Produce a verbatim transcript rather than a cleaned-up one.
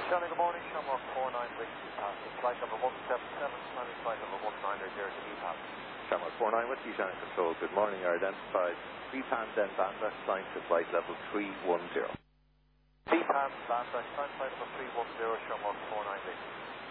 Johnny, good morning. Shamrock four nine Whiskey Passenger. Flight number one seven seven, Spanish flight number one nine zero to E P A M. Shamrock four nine Whiskey Shannon Control. Good morning. Are identified three P A M then Banda, flying to flight level three one zero. E P A M, Banda, flight number three one zero, Shamrock four nine Whiskey.